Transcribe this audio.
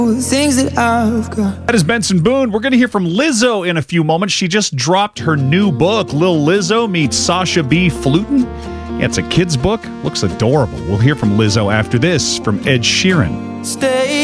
things that I've got. That is Benson Boone. We're going to hear from Lizzo in a few moments. She just dropped her new book, Lil Lizzo Meets Sasha B. Flutin. Yeah, it's a kid's book. Looks adorable. We'll hear from Lizzo after this from Ed Sheeran. Stay